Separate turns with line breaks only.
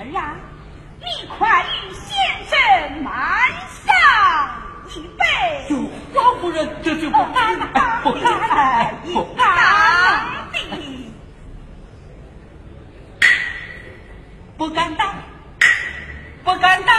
儿啊，你快与先生慢上一杯。
哟，王夫人，这就不敢
当的，
不敢。不敢当，不敢当。